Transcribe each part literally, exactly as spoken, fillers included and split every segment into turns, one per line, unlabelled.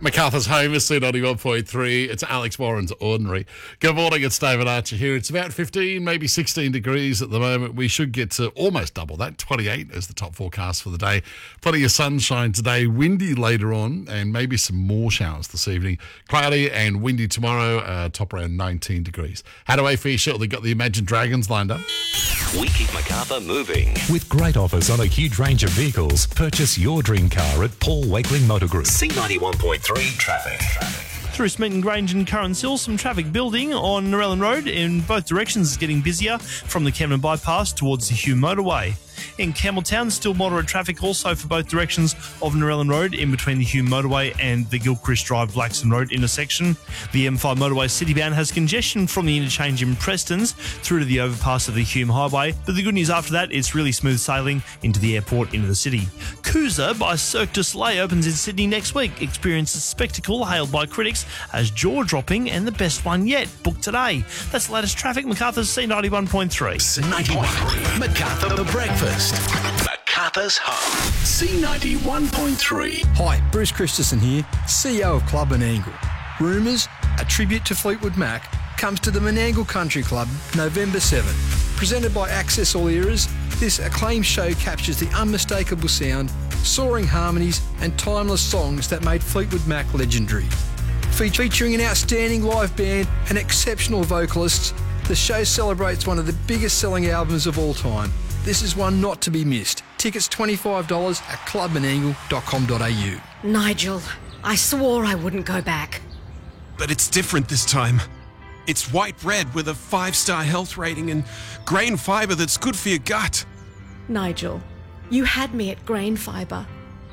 MacArthur's Home is C ninety-one point three. It's Alex Warren's Ordinary. Good morning, it's David Archer here. It's about fifteen, maybe sixteen degrees at the moment. We should get to almost double that. twenty-eight is the top forecast for the day. Plenty of sunshine today, windy later on, and maybe some more showers this evening. Cloudy and windy tomorrow, uh, top around nineteen degrees. Hadaway for you shortly. Got the Imagine Dragons lined up.
We keep MacArthur moving.
With great offers on a huge range of vehicles, purchase your dream car at Paul Wakeling Motor Group.
C ninety-one point three traffic.
Through Smeaton Grange and Curran Hill, some traffic building on Narellan Road in both directions is getting busier from the Camden Bypass towards the Hume Motorway. In Campbelltown, still moderate traffic also for both directions of Narellan Road in between the Hume Motorway and the Gilchrist Drive Blackson Road intersection. The M five Motorway citybound has congestion from the interchange in Prestons through to the overpass of the Hume Highway, but the good news after that, it's really smooth sailing into the airport into the city. Coosa by Cirque du Soleil opens in Sydney next week. Experience a spectacle hailed by critics as jaw-dropping and the best one yet. Book today. That's the latest traffic. MacArthur's C ninety-one point three.
C ninety-one point three. MacArthur for breakfast. MacArthur's Home. C ninety-one point three.
Hi, Bruce Christensen here, C E O of Club Menangle. Rumours, a tribute to Fleetwood Mac, comes to the Menangle Country Club November seventh. Presented by Access All Eras, this acclaimed show captures the unmistakable sound, soaring harmonies and timeless songs that made Fleetwood Mac legendary. Featuring an outstanding live band and exceptional vocalists, the show celebrates one of the biggest selling albums of all time. This is one not to be missed. Tickets twenty-five dollars at club menangle dot com dot a u.
Nigel, I swore I wouldn't go back.
But it's different this time. It's white bread with a five-star health rating and grain fibre that's good for your gut.
Nigel, you had me at grain fibre.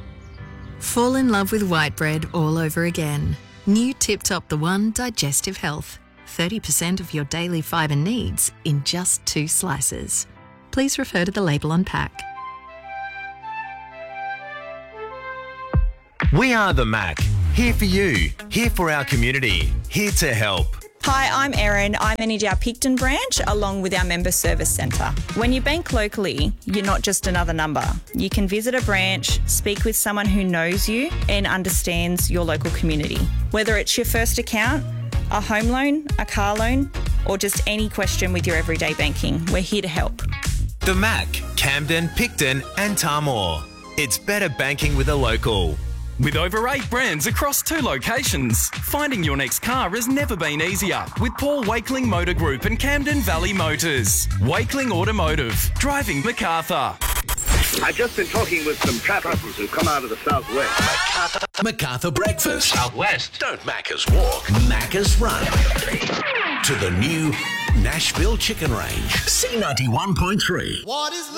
Fall in love with white bread all over again. New Tip Top The One Digestive Health. thirty percent of your daily fibre needs in just two slices. Please refer to the label on pack.
We are the Mac. Here for you. Here for our community. Here to help.
Hi, I'm Erin. I manage our Picton branch along with our Member Service Centre. When you bank locally, you're not just another number. You can visit a branch, speak with someone who knows you and understands your local community. Whether it's your first account, a home loan, a car loan, or just any question with your everyday banking, we're here to help.
The Mac, Camden, Picton and Tamor. It's better banking with a local.
With over eight brands across two locations, finding your next car has never been easier with Paul Wakeling Motor Group and Camden Valley Motors. Wakeling Automotive, driving MacArthur.
I've just been talking with some trappers who come out of the southwest.
MacArthur, MacArthur Breakfast. Southwest. Don't Macca's walk, Macca's run. To the new Nashville Chicken Range. C ninety-one point three.
What is